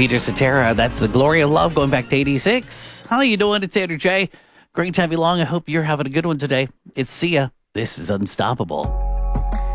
Peter Cetera. That's The Glory of Love going back to 86. How you doing? It's Andrew J. Great to have you along. I hope you're having a good one today. It's Sia. This is Unstoppable.